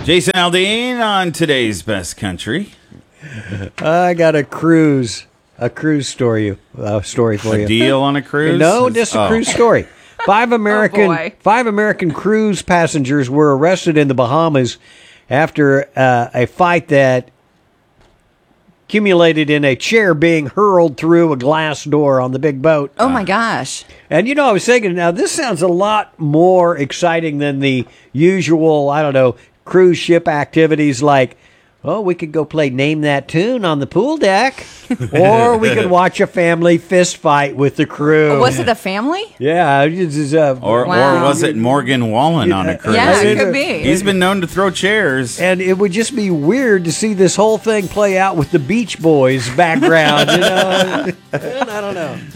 Jason Aldean on today's Best Country. I got a cruise story for you. A deal on a cruise? No, just a cruise story. Five American cruise passengers were arrested in the Bahamas after a fight that accumulated in a chair being hurled through a glass door on the big boat. Oh, my gosh. And, I was thinking, now this sounds a lot more exciting than the usual, cruise ship activities like, we could go play Name That Tune on the pool deck, or we could watch a family fist fight with the crew. Was it a family? Yeah. Or was it Morgan Wallen on a cruise? Yeah, it could be. He's been known to throw chairs. And it would just be weird to see this whole thing play out with the Beach Boys background, I don't know.